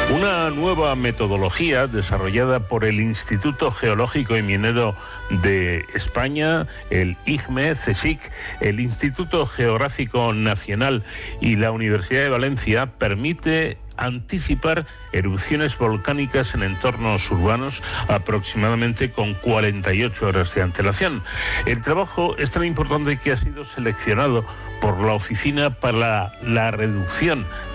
Una nueva metodología desarrollada por el Instituto Geológico y Minero de España, el IGME, CSIC, el Instituto Geográfico Nacional y la Universidad de Valencia permite anticipar erupciones volcánicas en entornos urbanos aproximadamente con 48 horas de antelación. El trabajo es tan importante que ha sido seleccionado por la Oficina para la Reducción